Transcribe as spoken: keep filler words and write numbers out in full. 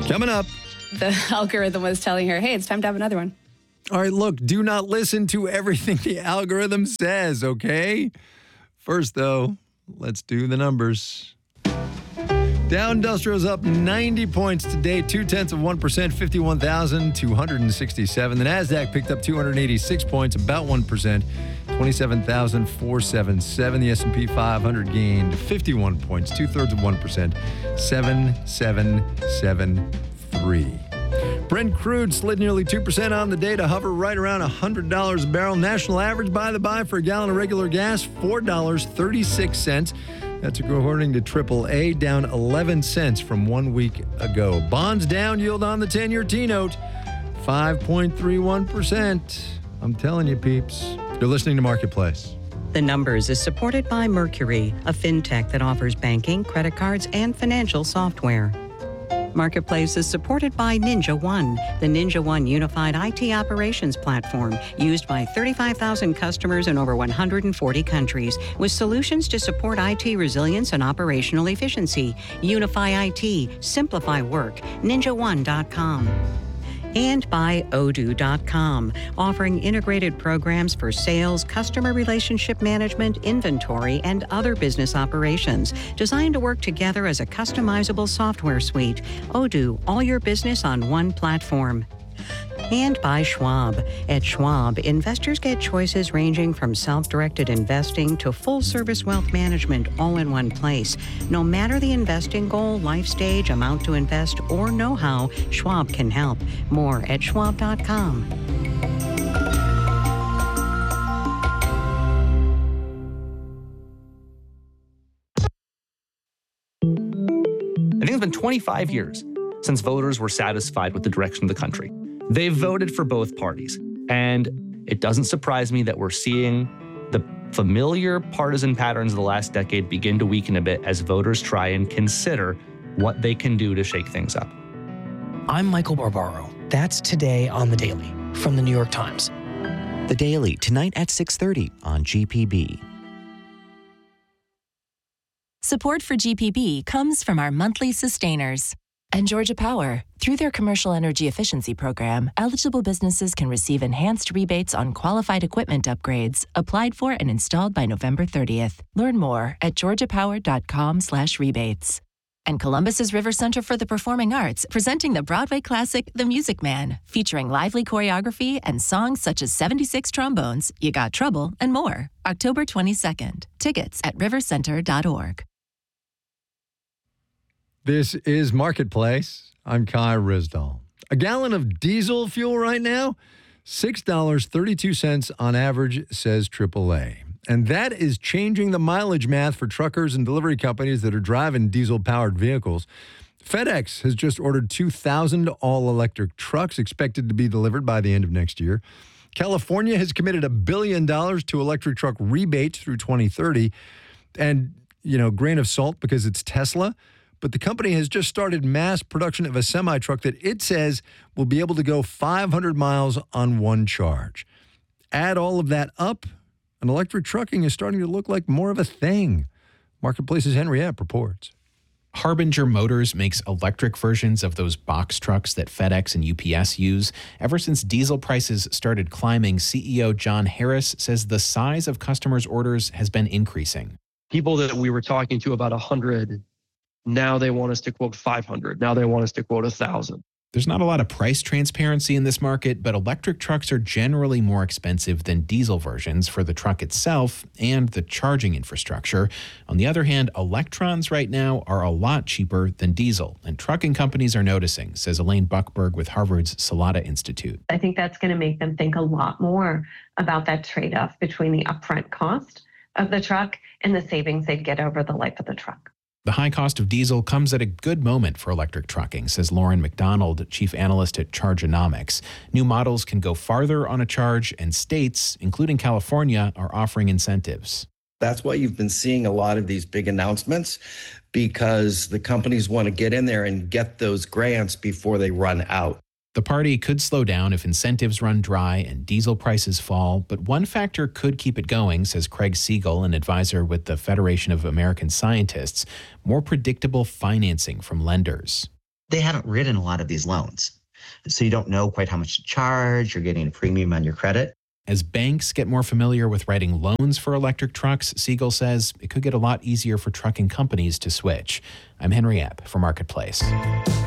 Coming up. The algorithm was telling her, hey, it's time to have another one. All right, look, do not listen to everything the algorithm says, okay? First, though, let's do the numbers. Dow Industrial's up ninety points today, two-tenths of one percent, fifty-one thousand two hundred sixty-seven. The NASDAQ picked up two hundred eighty-six points, about one percent, twenty-seven thousand four hundred seventy-seven. The S and P five hundred gained fifty-one points, two-thirds of one percent, seven thousand seven hundred seventy-three. Brent crude slid nearly two percent on the day to hover right around one hundred dollars a barrel. National average by the buy for a gallon of regular gas, four dollars and thirty-six cents. That's according to triple A, down eleven cents from one week ago. Bonds down, yield on the ten-year T-note, five point three one percent. I'm telling you, peeps. You're listening to Marketplace. The Numbers is supported by Mercury, a fintech that offers banking, credit cards, and financial software. Marketplace is supported by Ninja One, the Ninja One unified I T operations platform used by thirty-five thousand customers in over one hundred forty countries with solutions to support I T resilience and operational efficiency. Unify I T, simplify work, ninja one dot com. And by Odoo dot com, offering integrated programs for sales, customer relationship management, inventory, and other business operations, designed to work together as a customizable software suite. Odoo, all your business on one platform. And by Schwab. At Schwab, investors get choices ranging from self-directed investing to full-service wealth management all in one place. No matter the investing goal, life stage, amount to invest, or know-how, Schwab can help. More at schwab dot com. I think it's been twenty-five years since voters were satisfied with the direction of the country. They've voted for both parties, and it doesn't surprise me that we're seeing the familiar partisan patterns of the last decade begin to weaken a bit as voters try and consider what they can do to shake things up. I'm Michael Barbaro. That's Today on The Daily from The New York Times. The Daily, tonight at six thirty on G P B. Support for G P B comes from our monthly sustainers. And Georgia Power. Through their commercial energy efficiency program, eligible businesses can receive enhanced rebates on qualified equipment upgrades applied for and installed by November thirtieth. Learn more at georgia power dot com slash rebates. And Columbus's River Center for the Performing Arts, presenting the Broadway classic The Music Man, featuring lively choreography and songs such as seventy-six Trombones, You Got Trouble, and more. October twenty-second. Tickets at river center dot org. This is Marketplace. I'm Kai Rizdal. A gallon of diesel fuel right now, six dollars and thirty-two cents on average, says triple A. And that is changing the mileage math for truckers and delivery companies that are driving diesel-powered vehicles. FedEx has just ordered two thousand all-electric trucks expected to be delivered by the end of next year. California has committed a billion dollars to electric truck rebates through twenty thirty. And, you know, grain of salt because it's Tesla. But the company has just started mass production of a semi-truck that it says will be able to go five hundred miles on one charge. Add all of that up, and electric trucking is starting to look like more of a thing. Marketplace's Henriette reports. Harbinger Motors makes electric versions of those box trucks that FedEx and U P S use. Ever since diesel prices started climbing, C E O John Harris says the size of customers' orders has been increasing. People that we were talking to about one hundred, now they want us to quote five hundred. Now they want us to quote one thousand. There's not a lot of price transparency in this market, but electric trucks are generally more expensive than diesel versions for the truck itself and the charging infrastructure. On the other hand, electrons right now are a lot cheaper than diesel, and trucking companies are noticing, says Elaine Buckberg with Harvard's Salata Institute. I think that's going to make them think a lot more about that trade-off between the upfront cost of the truck and the savings they'd get over the life of the truck. The high cost of diesel comes at a good moment for electric trucking, says Lauren McDonald, chief analyst at Chargeonomics. New models can go farther on a charge, and states, including California, are offering incentives. That's why you've been seeing a lot of these big announcements, because the companies want to get in there and get those grants before they run out. The party could slow down if incentives run dry and diesel prices fall, but one factor could keep it going, says Craig Siegel, an advisor with the Federation of American Scientists: more predictable financing from lenders. they haven't written a lot of these loans. So you don't know quite how much to charge. You're getting a premium on your credit. As banks get more familiar with writing loans for electric trucks, Siegel says it could get a lot easier for trucking companies to switch. I'm Henry Epp for Marketplace.